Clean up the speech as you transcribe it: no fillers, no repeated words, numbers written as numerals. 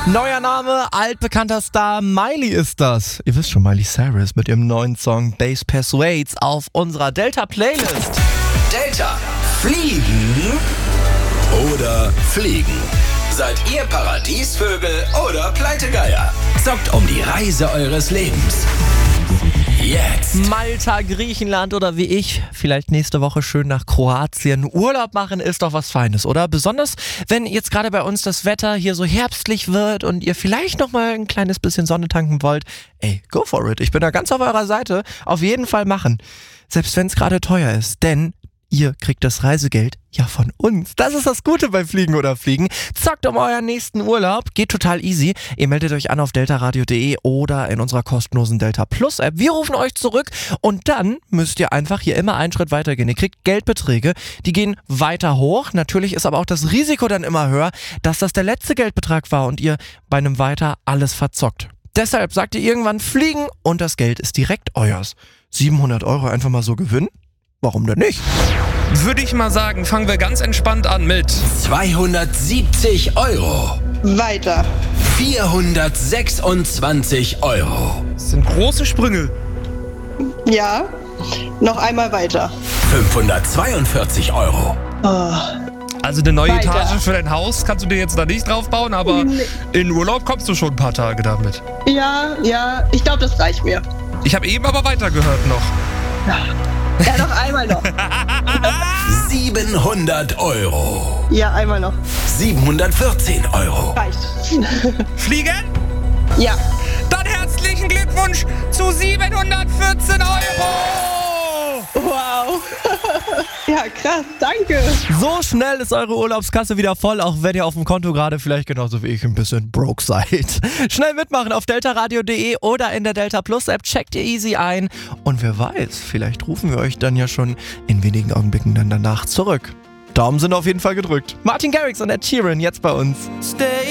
Neuer Name, altbekannter Star, Miley ist das. Ihr wisst schon, Miley Cyrus mit ihrem neuen Song Bass Persuades auf unserer Delta-Playlist. Delta, fliegen oder fliegen? Seid ihr Paradiesvögel oder Pleitegeier? Zockt um die Reise eures Lebens. Jetzt. Malta, Griechenland oder wie ich, vielleicht nächste Woche schön nach Kroatien. Urlaub machen ist doch was Feines, oder? Besonders, wenn jetzt gerade bei uns das Wetter hier so herbstlich wird und ihr vielleicht nochmal ein kleines bisschen Sonne tanken wollt. Ey, go for it. Ich bin da ganz auf eurer Seite. Auf jeden Fall machen. Selbst wenn es gerade teuer ist, denn ihr kriegt das Reisegeld ja von uns. Das ist das Gute bei Fliegen oder Fliegen. Zockt um euren nächsten Urlaub. Geht total easy. Ihr meldet euch an auf deltaradio.de oder in unserer kostenlosen Delta Plus App. Wir rufen euch zurück und dann müsst ihr einfach hier immer einen Schritt weitergehen. Ihr kriegt Geldbeträge, die gehen weiter hoch. Natürlich ist aber auch das Risiko dann immer höher, dass das der letzte Geldbetrag war und ihr bei einem Weiter alles verzockt. Deshalb sagt ihr irgendwann fliegen und das Geld ist direkt euers. 700 € einfach mal so gewinnen? Warum denn nicht? Würde ich mal sagen, fangen wir ganz entspannt an mit 270 €. Weiter. 426 €. Das sind große Sprünge. Ja. Noch einmal weiter. 542 €. Oh. Also eine neue Weiter. Etage für dein Haus kannst du dir jetzt da nicht drauf bauen, aber in Urlaub kommst du schon ein paar Tage damit. Ja, ich glaube, das reicht mir. Ich habe eben aber weitergehört noch. Ja, noch einmal noch. 700 €. Ja, einmal noch. 714 €. Reicht. Fliegen? Ja. Dann herzlichen Glückwunsch zu 714 €. Wow. Ja, krass. Danke. So schnell ist eure Urlaubskasse wieder voll, auch wenn ihr auf dem Konto gerade vielleicht genauso wie ich ein bisschen broke seid. Schnell mitmachen auf deltaradio.de oder in der Delta Plus App. Checkt ihr easy ein. Und wer weiß, vielleicht rufen wir euch dann ja schon in wenigen Augenblicken dann danach zurück. Daumen sind auf jeden Fall gedrückt. Martin Garrix und Ed Sheeran jetzt bei uns. Stay